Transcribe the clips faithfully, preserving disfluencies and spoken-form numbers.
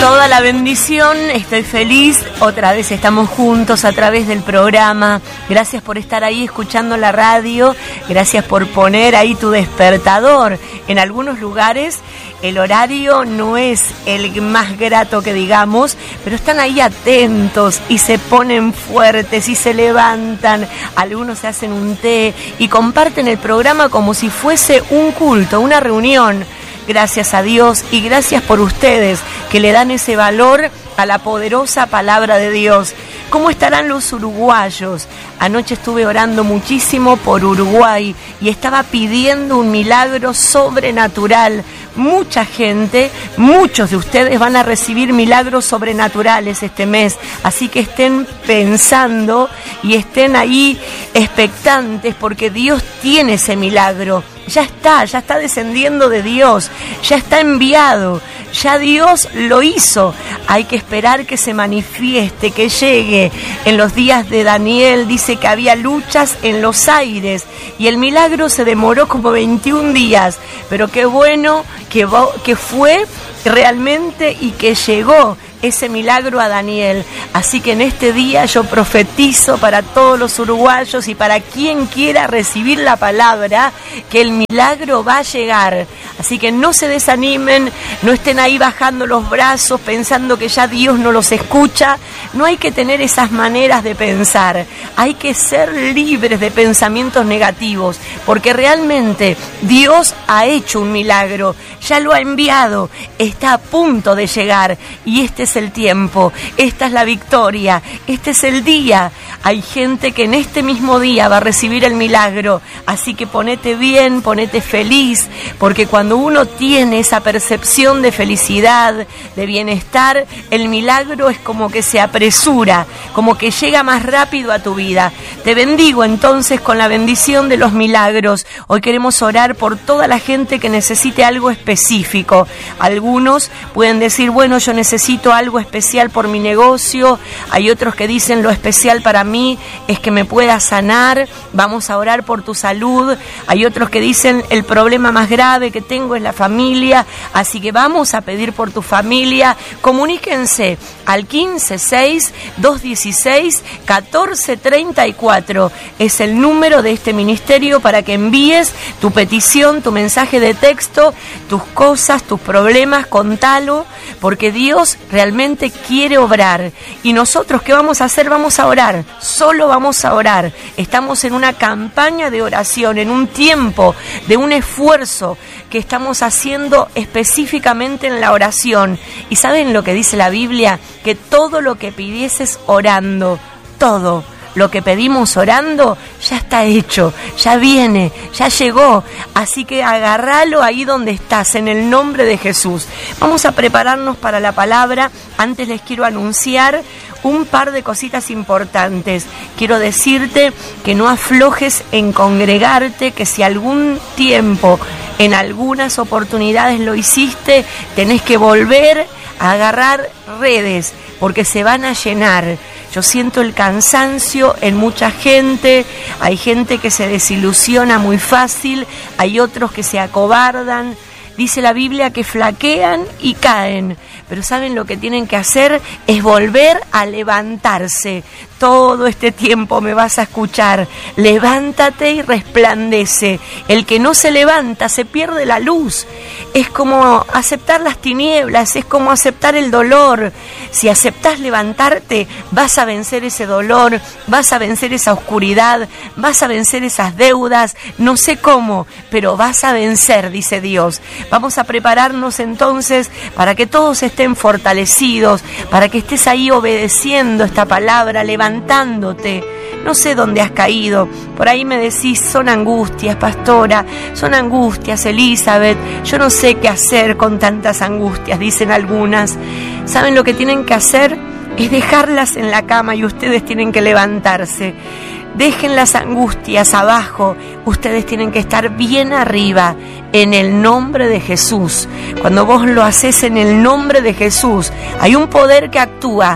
toda la bendición, estoy feliz, otra vez estamos juntos a través del programa. Gracias por estar ahí escuchando la radio, gracias por poner ahí tu despertador. En algunos lugares el horario no es el más grato que digamos, pero están ahí atentos y se ponen fuertes y se levantan, algunos se hacen un té y comparten el programa como si fuese un culto, una reunión. Gracias a Dios y gracias por ustedes que le dan ese valor a la poderosa palabra de Dios. ¿Cómo estarán los uruguayos? Anoche estuve orando muchísimo por Uruguay y estaba pidiendo un milagro sobrenatural. Mucha gente, muchos de ustedes van a recibir milagros sobrenaturales este mes, así que estén pensando y estén ahí expectantes porque Dios tiene ese milagro. Ya está, ya está descendiendo de Dios, ya está enviado, ya Dios lo hizo. Hay que esperar que se manifieste, que llegue. En los días de Daniel dice que había luchas en los aires y el milagro se demoró como veintiún días, pero qué bueno que, que fue realmente y que llegó ese milagro a Daniel. Así que en este día yo profetizo para todos los uruguayos y para quien quiera recibir la palabra que el milagro va a llegar. Así que no se desanimen, no estén ahí bajando los brazos pensando que ya Dios no los escucha. No hay que tener esas maneras de pensar, hay que ser libres de pensamientos negativos, porque realmente Dios ha hecho un milagro, ya lo ha enviado, está a punto de llegar y este es el tiempo, esta es la victoria, este es el día. Hay gente que en este mismo día va a recibir el milagro, así que ponete bien, ponete feliz, porque cuando uno tiene esa percepción de felicidad, de bienestar, el milagro es como que se apresura, como que llega más rápido a tu vida. Te bendigo entonces con la bendición de los milagros. Hoy queremos orar por toda la gente que necesite algo específico. Algunos pueden decir, bueno, yo necesito algo especial por mi negocio. Hay otros que dicen, lo especial para mí es que me pueda sanar. Vamos a orar por tu salud. Hay otros que dicen, el problema más grave que tengo es la familia. Así que vamos a pedir por tu familia. Comuníquense al quince seis dos dieciséis catorce treinta y cuatro. Es el número de este ministerio para que envíes tu petición, tu mensaje de texto, tus cosas, tus problemas, contalo, porque Dios realmente quiere obrar. Y nosotros, ¿qué vamos a hacer? Vamos a orar, solo vamos a orar. Estamos en una campaña de oración, en un tiempo de un esfuerzo que estamos haciendo específicamente en la oración. ¿Y saben lo que dice la Biblia? Que todo lo que pidieses orando, todo lo que pedimos orando, ya está hecho, ya viene, ya llegó. Así que agárralo ahí donde estás, en el nombre de Jesús. Vamos a prepararnos para la palabra. Antes les quiero anunciar un par de cositas importantes. Quiero decirte que no aflojes en congregarte, que si algún tiempo, en algunas oportunidades lo hiciste, tenés que volver a agarrar redes, porque se van a llenar. Yo siento el cansancio en mucha gente, hay gente que se desilusiona muy fácil, hay otros que se acobardan. Dice la Biblia que flaquean y caen, pero ¿saben lo que tienen que hacer? Es volver a levantarse. Todo este tiempo me vas a escuchar. Levántate y resplandece. El que no se levanta se pierde la luz. Es como aceptar las tinieblas, es como aceptar el dolor. Si aceptás levantarte, vas a vencer ese dolor, vas a vencer esa oscuridad, vas a vencer esas deudas. No sé cómo, pero vas a vencer, dice Dios. Vamos a prepararnos entonces para que todos estén fortalecidos, para que estés ahí obedeciendo esta palabra, levantándote. No sé dónde has caído, por ahí me decís, son angustias, pastora, son angustias, Elizabeth, yo no sé qué hacer con tantas angustias, dicen algunas. ¿Saben lo que tienen que hacer? Es dejarlas en la cama y ustedes tienen que levantarse. Dejen las angustias abajo, ustedes tienen que estar bien arriba, en el nombre de Jesús. Cuando vos lo haces en el nombre de Jesús, hay un poder que actúa.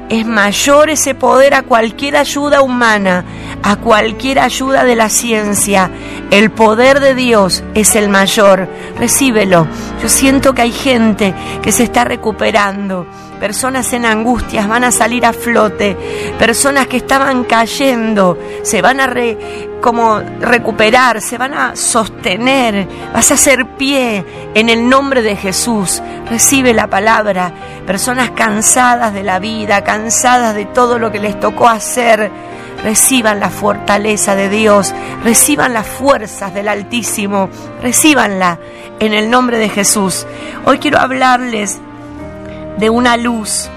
Es mayor ese poder a cualquier ayuda humana, a cualquier ayuda de la ciencia. El poder de Dios es el mayor. Recíbelo. Yo siento que hay gente que se está recuperando. Personas en angustias van a salir a flote. Personas que estaban cayendo se van a re, como recuperar, se van a sostener. Vas a hacer pie en el nombre de Jesús. Recibe la palabra. Personas cansadas de la vida, cansadas de todo lo que les tocó hacer, reciban la fortaleza de Dios, reciban las fuerzas del Altísimo, recíbanla en el nombre de Jesús. Hoy quiero hablarles de una luz.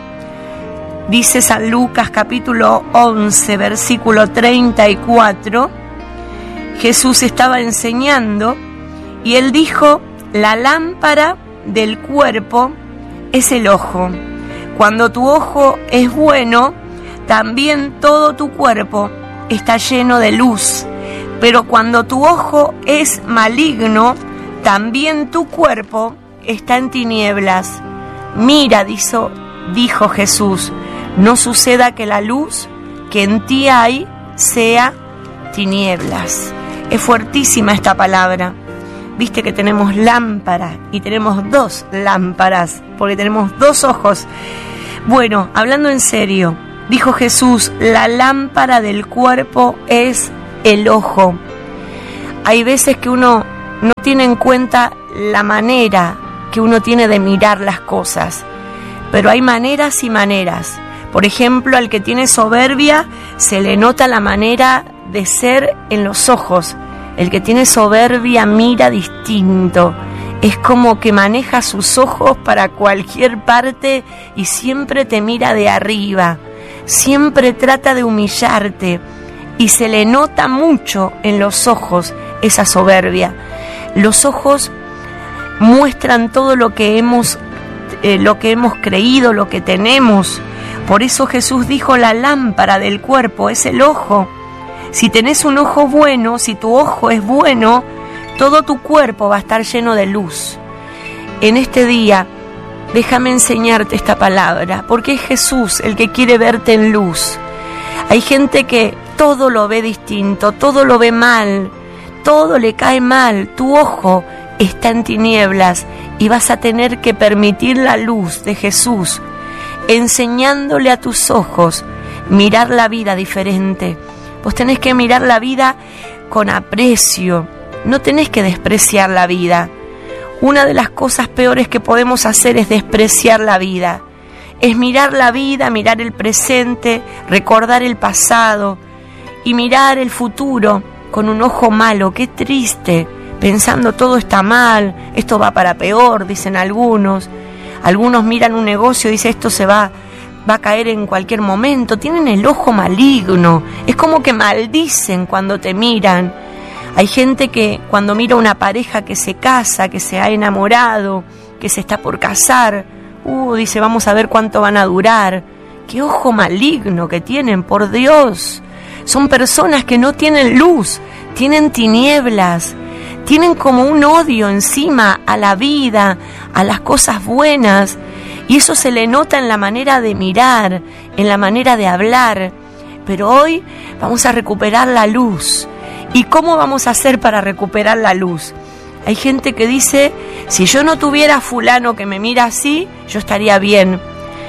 Dice San Lucas capítulo once, versículo treinta y cuatro, Jesús estaba enseñando y él dijo: la lámpara del cuerpo es el ojo. Cuando tu ojo es bueno, también todo tu cuerpo está lleno de luz. Pero cuando tu ojo es maligno, también tu cuerpo está en tinieblas. Mira, dijo, dijo Jesús, no suceda que la luz que en ti hay sea tinieblas. Es fuertísima esta palabra. Viste que tenemos lámpara y tenemos dos lámparas, porque tenemos dos ojos. Bueno, hablando en serio, dijo Jesús, la lámpara del cuerpo es el ojo. Hay veces que uno no tiene en cuenta la manera que uno tiene de mirar las cosas, pero hay maneras y maneras. Por ejemplo, al que tiene soberbia se le nota la manera de ser en los ojos. El que tiene soberbia mira distinto. Es como que maneja sus ojos para cualquier parte y siempre te mira de arriba. Siempre trata de humillarte y se le nota mucho en los ojos esa soberbia. Los ojos muestran todo lo que hemos, eh, lo que hemos creído, lo que tenemos. Por eso Jesús dijo, la lámpara del cuerpo es el ojo. Si tenés un ojo bueno, si tu ojo es bueno, todo tu cuerpo va a estar lleno de luz. En este día, déjame enseñarte esta palabra, porque es Jesús el que quiere verte en luz. Hay gente que todo lo ve distinto, todo lo ve mal, todo le cae mal. Tu ojo está en tinieblas y vas a tener que permitir la luz de Jesús, enseñándole a tus ojos mirar la vida diferente. Vos tenés que mirar la vida con aprecio, no tenés que despreciar la vida. Una de las cosas peores que podemos hacer es despreciar la vida. Es mirar la vida, mirar el presente, recordar el pasado y mirar el futuro con un ojo malo. Qué triste, pensando todo está mal, esto va para peor, dicen algunos. Algunos miran un negocio y dicen esto se va... va a caer en cualquier momento. Tienen el ojo maligno. Es como que maldicen cuando te miran. Hay gente que cuando mira una pareja que se casa, que se ha enamorado, que se está por casar, uh, dice, vamos a ver cuánto van a durar. Qué ojo maligno que tienen, por Dios. Son personas que no tienen luz, tienen tinieblas, tienen como un odio encima a la vida, a las cosas buenas. Y eso se le nota en la manera de mirar, en la manera de hablar. Pero hoy vamos a recuperar la luz. ¿Y cómo vamos a hacer para recuperar la luz? Hay gente que dice, si yo no tuviera fulano que me mira así, yo estaría bien.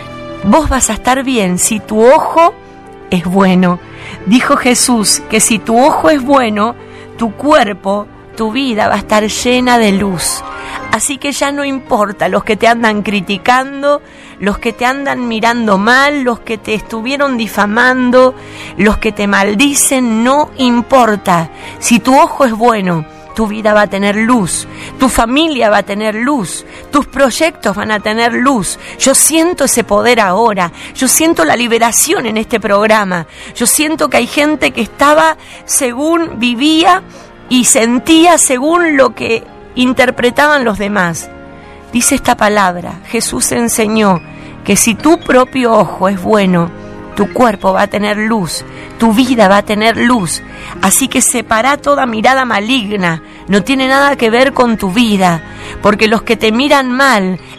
Vos vas a estar bien si tu ojo es bueno. Dijo Jesús que si tu ojo es bueno, tu cuerpo, tu vida va a estar llena de luz. Así que ya no importa los que te andan criticando, los que te andan mirando mal, los que te estuvieron difamando, los que te maldicen, no importa. Si tu ojo es bueno, tu vida va a tener luz, tu familia va a tener luz, tus proyectos van a tener luz. Yo siento ese poder ahora, yo siento la liberación en este programa, yo siento que hay gente que estaba según vivía y sentía según lo que interpretaban los demás. Dice esta palabra, Jesús enseñó que si tu propio ojo es bueno, tu cuerpo va a tener luz, tu vida va a tener luz. Así que separa toda mirada maligna, no tiene nada que ver con tu vida, porque los que te miran mal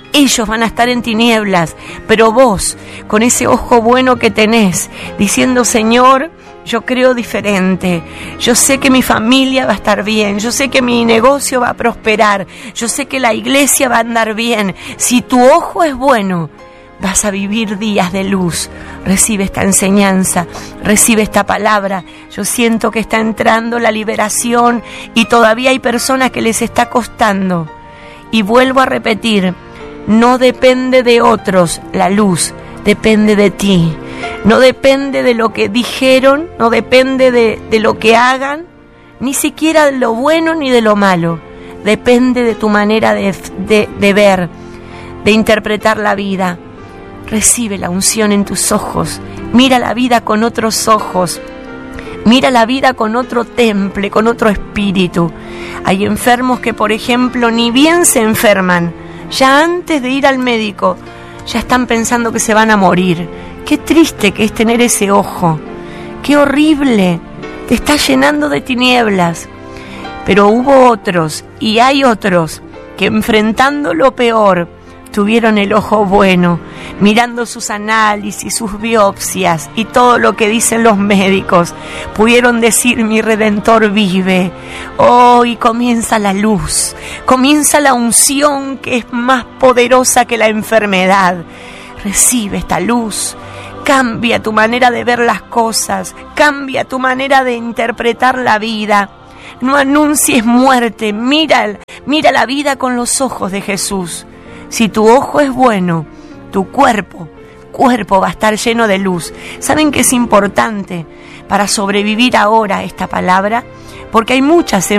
Ellos van a estar en tinieblas, pero vos, con ese ojo bueno que tenés, diciendo, Señor, yo creo diferente, yo sé que mi familia va a estar bien, yo sé que mi negocio va a prosperar, yo sé que la iglesia va a andar bien. Si tu ojo es bueno, vas a vivir días de luz. Recibe esta enseñanza, recibe esta palabra. Yo siento que está entrando la liberación y todavía hay personas que les está costando. Y vuelvo a repetir, no depende de otros la luz, depende de ti. No depende de lo que dijeron, no depende de, de lo que hagan, ni siquiera de lo bueno ni de lo malo. Depende de tu manera de, de, de ver, de interpretar la vida. Recibe la unción en tus ojos, mira la vida con otros ojos, mira la vida con otro temple, con otro espíritu. Hay enfermos que, por ejemplo, ni bien se enferman, ya antes de ir al médico, ya están pensando que se van a morir. Qué triste que es tener ese ojo, qué horrible, te está llenando de tinieblas. Pero hubo otros, y hay otros, que enfrentando lo peor, tuvieron el ojo bueno, mirando sus análisis, sus biopsias y todo lo que dicen los médicos, pudieron decir, mi Redentor vive. Oh, y comienza la luz, comienza la unción que es más poderosa que la enfermedad. Recibe esta luz, cambia tu manera de ver las cosas, cambia tu manera de interpretar la vida. No anuncies muerte, mira, mira la vida con los ojos de Jesús. Si tu ojo es bueno, tu cuerpo, cuerpo va a estar lleno de luz. ¿Saben qué es importante para sobrevivir ahora esta palabra? Porque hay muchas